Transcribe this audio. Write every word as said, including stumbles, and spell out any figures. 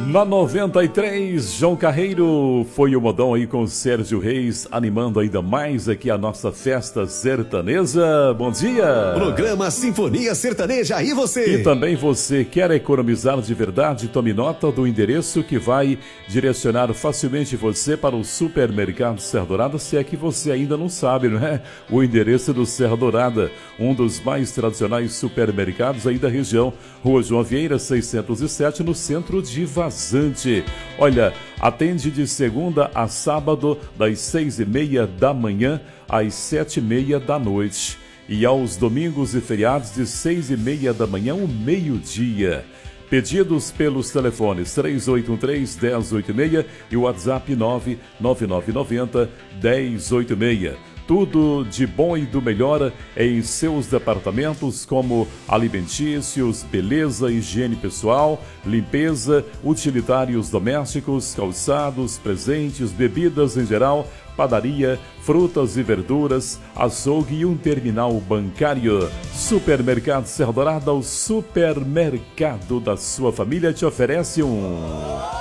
Na noventa e três, João Carreiro foi o modão aí com o Sérgio Reis, animando ainda mais aqui a nossa festa sertaneja. Bom dia! Programa Sinfonia Sertaneja, e você? E também você quer economizar de verdade? Tome nota do endereço que vai direcionar facilmente você para o Supermercado Serra Dourada, se é que você ainda não sabe, não é? O endereço do Serra Dourada, um dos mais tradicionais supermercados aí da região, Rua João Vieira, seiscentos e sete, no centro de Vazante. Olha, atende de segunda a sábado, das seis e meia da manhã às sete e meia da noite. E aos domingos e feriados, de seis e meia da manhã ao meio-dia. Pedidos pelos telefones três oito um três, um zero oito seis e o WhatsApp nove nove nove nove zero, um zero oito seis. Tudo de bom e do melhor em seus departamentos, como alimentícios, beleza, higiene pessoal, limpeza, utilitários domésticos, calçados, presentes, bebidas em geral, padaria, frutas e verduras, açougue e um terminal bancário. Supermercado Serra Dourada, o supermercado da sua família, te oferece um...